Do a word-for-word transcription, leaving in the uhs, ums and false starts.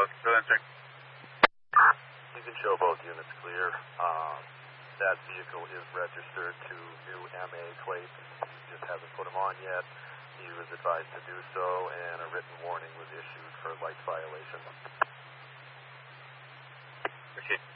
Go ahead, sir. You can show both units clear. Um, that vehicle is registered to new M A plates. He just hasn't put them on yet. He was advised to do so, and a written warning was issued for light violation. Appreciate it.